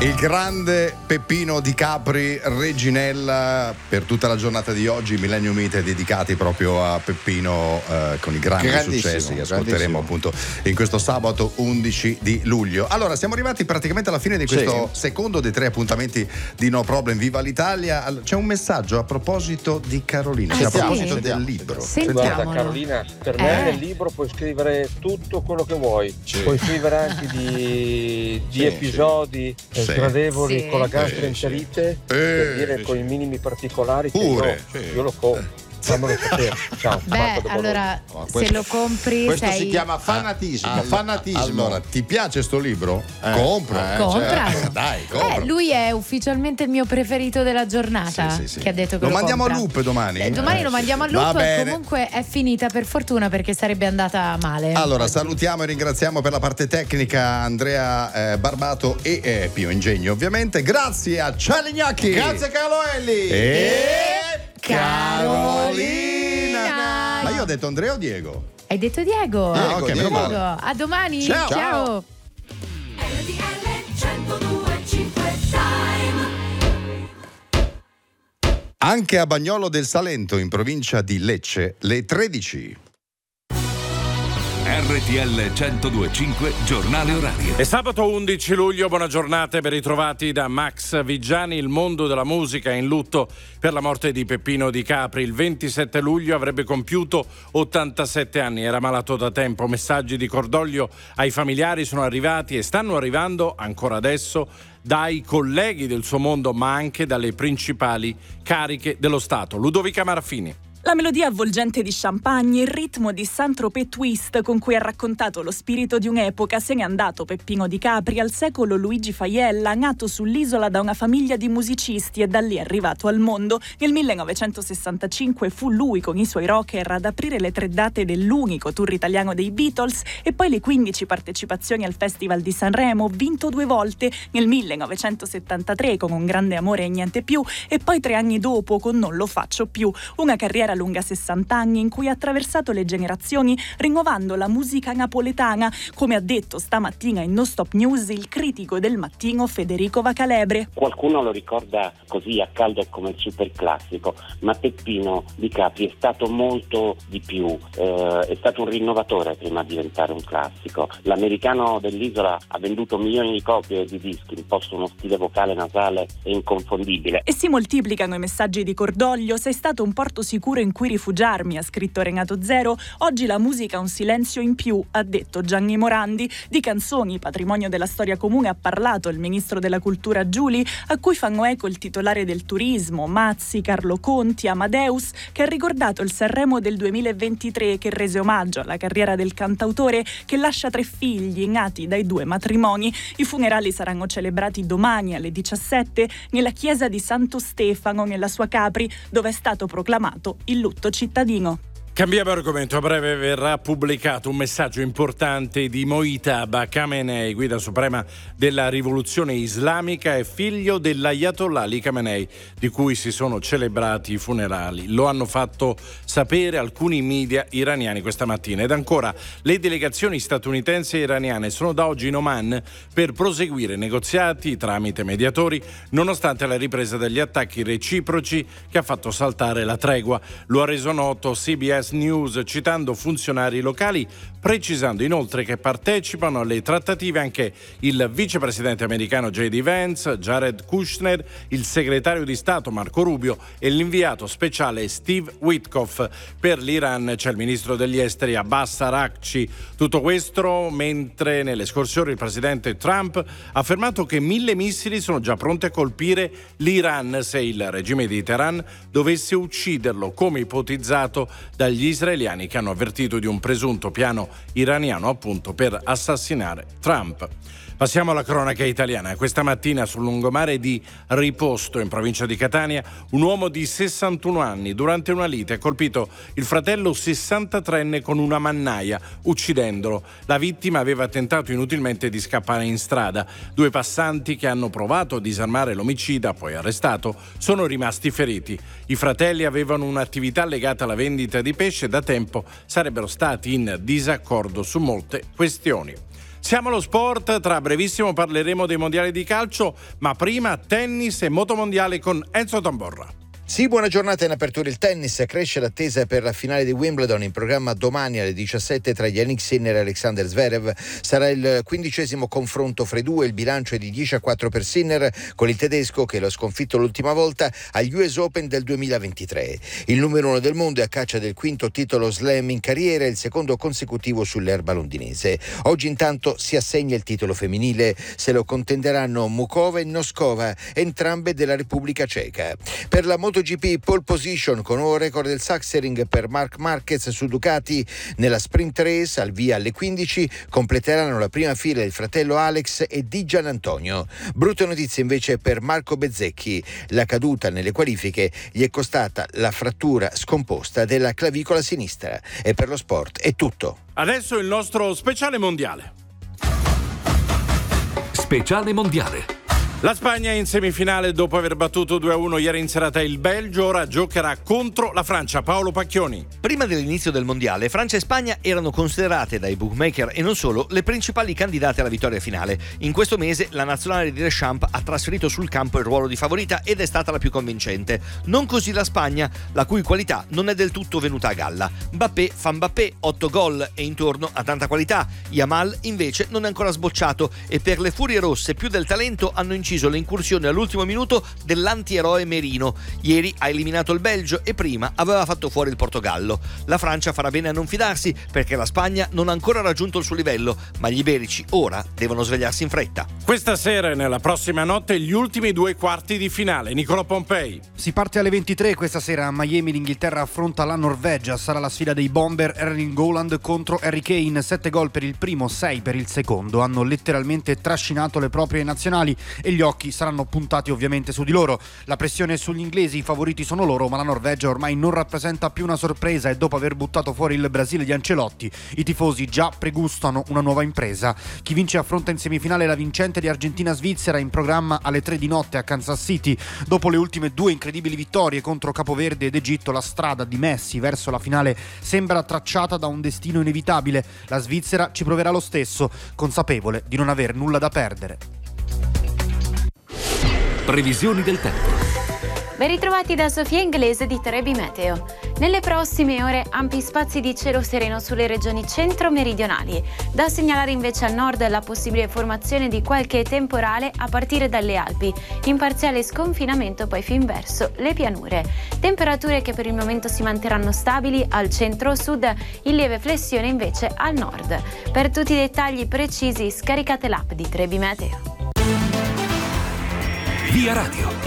Il grande Peppino Di Capri, Reginella, per tutta la giornata di oggi, Millennium Meet dedicati proprio a Peppino, con i grandi successi che ascolteremo appunto in questo sabato 11 di luglio. Allora, siamo arrivati praticamente alla fine di questo secondo dei 3 appuntamenti di No Problem Viva l'Italia. C'è un messaggio a proposito di Carolina, a proposito del libro. Guarda Carolina, per me nel libro puoi scrivere tutto quello che vuoi, puoi scrivere anche di episodi sgradevoli con la gastroenterite, per dire con i minimi particolari che io lo compro. Fammelo sapere. Ciao. Beh, allora se lo compri questo si chiama fanatismo. Allora, ti piace sto libro? Compra. Dai, compra. Lui è ufficialmente il mio preferito della giornata. Che ha detto che lo mandiamo compra. a loop domani? Domani lo mandiamo a loop. Comunque è finita per fortuna, perché sarebbe andata male. Allora salutiamo e ringraziamo per la parte tecnica Andrea Barbato e Pio Ingegno, ovviamente. Grazie a Cialignacchi. Grazie Caloelli e Carolina. Ma io ho detto Andrea o Diego? Hai detto Diego. Ok, meno male. A domani. Ciao. Anche a Bagnolo del Salento, in provincia di Lecce, le 13. RTL 102.5 Giornale Orario. È sabato 11 luglio, buona giornata e ben ritrovati da Max Vigiani. Il mondo della musica è in lutto per la morte di Peppino Di Capri. Il 27 luglio avrebbe compiuto 87 anni, era malato da tempo. Messaggi di cordoglio ai familiari sono arrivati e stanno arrivando ancora adesso dai colleghi del suo mondo, ma anche dalle principali cariche dello Stato. Ludovica Marafini. La melodia avvolgente di Champagne, il ritmo di Saint-Tropez Twist con cui ha raccontato lo spirito di un'epoca, se n'è andato Peppino Di Capri, al secolo Luigi Faiella, nato sull'isola da una famiglia di musicisti e da lì arrivato al mondo. Nel 1965 fu lui con i suoi rocker ad aprire le 3 date dell'unico tour italiano dei Beatles e poi le 15 partecipazioni al Festival di Sanremo, vinto 2 volte, nel 1973 con Un grande amore e niente più e poi 3 anni dopo con Non lo faccio più, una carriera lunga 60 anni in cui ha attraversato le generazioni rinnovando la musica napoletana, come ha detto stamattina in No Stop News il critico del mattino Federico Vacalebre. Qualcuno lo ricorda così a caldo come il super classico, ma Peppino Di Capri è stato molto di più, è stato un rinnovatore prima di diventare un classico. L'americano dell'isola ha venduto milioni di copie di dischi, imposto uno stile vocale nasale e inconfondibile. E si moltiplicano i messaggi di cordoglio. Sei stato un porto sicuro in cui rifugiarmi, ha scritto Renato Zero. Oggi la musica ha un silenzio in più, ha detto Gianni Morandi. Di canzoni, patrimonio della storia comune, ha parlato il ministro della cultura Giuli, a cui fanno eco il titolare del turismo Mazzi, Carlo Conti, Amadeus, che ha ricordato il Sanremo del 2023 che rese omaggio alla carriera del cantautore, che lascia 3 figli nati dai 2 matrimoni. I funerali saranno celebrati domani alle 17 nella chiesa di Santo Stefano, nella sua Capri, dove è stato proclamato il lutto cittadino. Cambiamo argomento, a breve verrà pubblicato un messaggio importante di Mojtaba Khamenei, guida suprema della rivoluzione islamica e figlio dell'Ayatollah Ali Khamenei, di cui si sono celebrati i funerali. Lo hanno fatto sapere alcuni media iraniani questa mattina. Ed ancora, le delegazioni statunitensi e iraniane sono da oggi in Oman per proseguire negoziati tramite mediatori, nonostante la ripresa degli attacchi reciproci che ha fatto saltare la tregua. Lo ha reso noto CBS News citando funzionari locali, precisando inoltre che partecipano alle trattative anche il vicepresidente americano J.D. Vance, Jared Kushner, il segretario di Stato Marco Rubio e l'inviato speciale Steve Witkoff. Per l'Iran c'è il ministro degli esteri Abbas Araghchi. Tutto questo mentre nelle scorse ore il presidente Trump ha affermato che 1000 missili sono già pronti a colpire l'Iran se il regime di Teheran dovesse ucciderlo, come ipotizzato dagli israeliani che hanno avvertito di un presunto piano iraniano appunto per assassinare Trump. Passiamo alla cronaca italiana. Questa mattina sul lungomare di Riposto, in provincia di Catania, un uomo di 61 anni durante una lite ha colpito il fratello 63enne con una mannaia, uccidendolo. La vittima aveva tentato inutilmente di scappare in strada. 2 passanti che hanno provato a disarmare l'omicida, poi arrestato, sono rimasti feriti. I fratelli avevano un'attività legata alla vendita di pesce e da tempo sarebbero stati in disaccordo su molte questioni. Siamo allo sport, tra brevissimo parleremo dei mondiali di calcio, ma prima tennis e motomondiale con Enzo Tamborra. Sì, buona giornata. In apertura il tennis. Cresce l'attesa per la finale di Wimbledon, in programma domani alle 17 tra Jannik Sinner e Alexander Zverev. Sarà il 15° confronto fra i due. Il bilancio è di 10-4 per Sinner, con il tedesco che lo ha sconfitto l'ultima volta agli US Open del 2023. Il numero 1 del mondo è a caccia del 5° titolo slam in carriera e il 2° consecutivo sull'erba londinese. Oggi intanto si assegna il titolo femminile. Se lo contenderanno Mukova e Noskova, entrambe della Repubblica Ceca. Per la MotoGP pole position con nuovo record del Sachsenring per Marc Marquez su Ducati. Nella sprint race al via alle 15 completeranno la prima fila il fratello Alex e Di Gianantonio. Brutte notizie invece per Marco Bezzecchi. La caduta nelle qualifiche gli è costata la frattura scomposta della clavicola sinistra. E per lo sport è tutto. Adesso il nostro speciale mondiale. Speciale mondiale. La Spagna è in semifinale dopo aver battuto 2-1 ieri in serata il Belgio, ora giocherà contro la Francia. Paolo Pacchioni. Prima dell'inizio del mondiale, Francia e Spagna erano considerate dai bookmaker e non solo le principali candidate alla vittoria finale. In questo mese la nazionale di Deschamps ha trasferito sul campo il ruolo di favorita ed è stata la più convincente. Non così la Spagna, la cui qualità non è del tutto venuta a galla. Mbappé fa Mbappé, 8 gol e intorno a tanta qualità. Yamal invece non è ancora sbocciato e per le furie rosse più del talento hanno inciso le incursioni all'ultimo minuto dell'antieroe Merino. Ieri ha eliminato il Belgio e prima aveva fatto fuori il Portogallo. La Francia farà bene a non fidarsi perché la Spagna non ha ancora raggiunto il suo livello, ma gli iberici ora devono svegliarsi in fretta. Questa sera e nella prossima notte gli ultimi 2 quarti di finale. Nicola Pompei. Si parte alle 23 questa sera a Miami. L'Inghilterra affronta la Norvegia. Sarà la sfida dei bomber Erling Haaland contro Harry Kane. 7 gol per il primo, 6 per il secondo. Hanno letteralmente trascinato le proprie nazionali e gli occhi saranno puntati ovviamente su di loro. La pressione è sugli inglesi, i favoriti sono loro, ma la Norvegia ormai non rappresenta più una sorpresa e dopo aver buttato fuori il Brasile di Ancelotti, i tifosi già pregustano una nuova impresa. Chi vince affronta in semifinale la vincente di Argentina-Svizzera, in programma alle 3 di notte a Kansas City. Dopo le ultime 2 incredibili vittorie contro Capoverde ed Egitto, la strada di Messi verso la finale sembra tracciata da un destino inevitabile. La Svizzera ci proverà lo stesso, consapevole di non aver nulla da perdere. Previsioni del tempo. Ben ritrovati da Sofia Inglese di Trebi Meteo. Nelle prossime ore ampi spazi di cielo sereno sulle regioni centro-meridionali. Da segnalare invece al nord la possibile formazione di qualche temporale a partire dalle Alpi, in parziale sconfinamento poi fin verso le pianure. Temperature che per il momento si manterranno stabili al centro-sud, in lieve flessione invece al nord. Per tutti i dettagli precisi scaricate l'app di Trebi Meteo. Via Radio.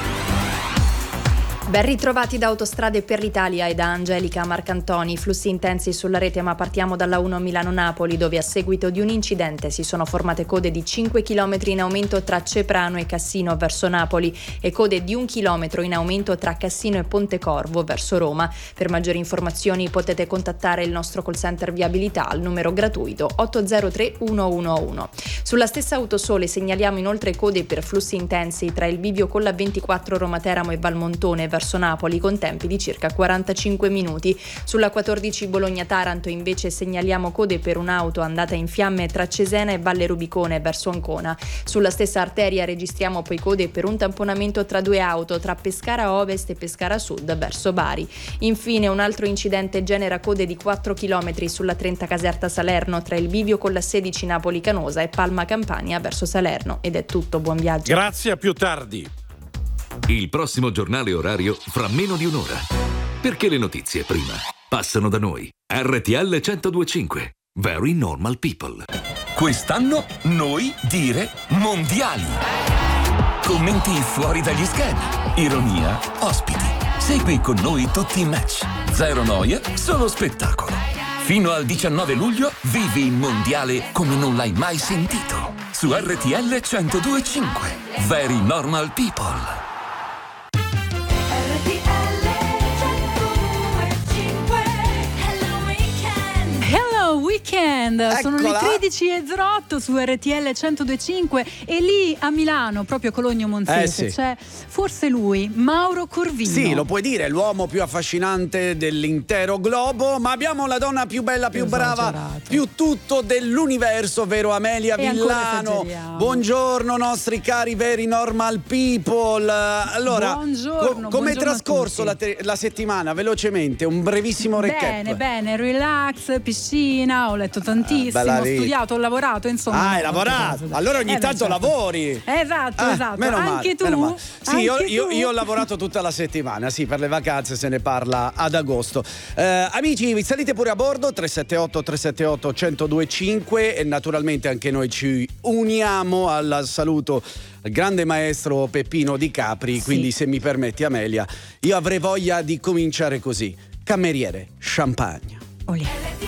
Ben ritrovati da Autostrade per l'Italia e da Angelica Marcantoni. Flussi intensi sulla rete, ma partiamo dalla 1 Milano-Napoli, dove a seguito di un incidente si sono formate code di 5 km in aumento tra Ceprano e Cassino verso Napoli e code di 1 chilometro in aumento tra Cassino e Pontecorvo verso Roma. Per maggiori informazioni potete contattare il nostro call center viabilità al numero gratuito 803 111. Sulla stessa Autosole segnaliamo inoltre code per flussi intensi tra il bivio con la 24 Roma Teramo e Valmontone verso Napoli con tempi di circa 45 minuti. Sulla 14 Bologna-Taranto invece segnaliamo code per un'auto andata in fiamme tra Cesena e Valle Rubicone verso Ancona. Sulla stessa arteria registriamo poi code per un tamponamento tra 2 auto tra Pescara Ovest e Pescara Sud verso Bari. Infine un altro incidente genera code di 4 km sulla 30 Caserta Salerno tra il bivio con la 16 Napoli Canosa e Palma Campania verso Salerno. Ed è tutto, buon viaggio. Grazie, a più tardi. Il prossimo giornale orario fra meno di un'ora. Perché le notizie prima passano da noi. RTL 102.5. Very Normal People. Quest'anno noi dire mondiali. Commenti fuori dagli schemi. Ironia, ospiti. Segui con noi tutti i match. Zero noia, solo spettacolo. Fino al 19 luglio vivi il mondiale come non l'hai mai sentito. Su RTL 102.5. Very Normal People. Weekend. Eccola. Sono le 13:08 su RTL 102.5 e lì a Milano, proprio Cologno Monzese, c'è forse lui, Mauro Corvino. Sì, lo puoi dire, l'uomo più affascinante dell'intero globo, ma abbiamo la donna più bella, più brava, più tutto dell'universo, ovvero Amelia Villano. Buongiorno nostri cari veri normal people. Allora, come è trascorso la settimana? Velocemente, un brevissimo recap. Bene, relax, piscina, ho letto tantissimo, ho studiato, ho lavorato, insomma. Hai lavorato? Allora ogni tanto lavori. Esatto. Meno Anche male, tu? Sì, io ho lavorato tutta la settimana, sì, per le vacanze se ne parla ad agosto. Amici, salite pure a bordo, 378 1025 e naturalmente anche noi ci uniamo al saluto al grande maestro Peppino Di Capri, quindi se mi permetti Amelia, io avrei voglia di cominciare così. Cameriere, champagne. Olè.